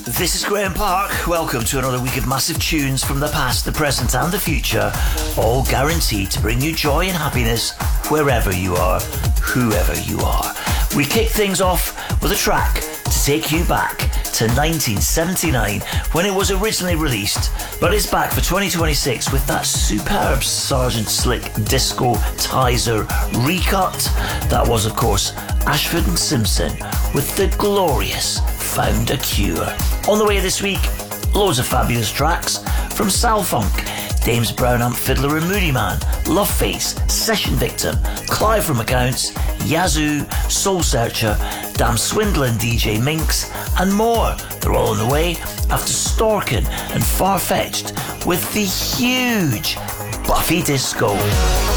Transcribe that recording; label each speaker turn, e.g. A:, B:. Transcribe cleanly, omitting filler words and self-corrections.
A: This is Graham Park. Welcome to another week of massive tunes from the past, the present and the future, all guaranteed to bring you joy and happiness wherever you are, whoever you are. We kick things off with a track to take you back to 1979 when it was originally released, but it's back for 2026 with that superb Sgt. Slick Disco Tizer recut. That was, of course, Ashford and Simpson with the glorious Found a Cure. On the way this week, loads of fabulous tracks from Sal Funk, Dames Brown Amp Fiddler and Moody Man, Love Face, Session Victim, Clive from Accounts, Yazoo, Soul Searcher, Damn Swindlin' DJ Minx, and more. They're all on the way after Storkin and Farfetched with the huge Buffy Disco.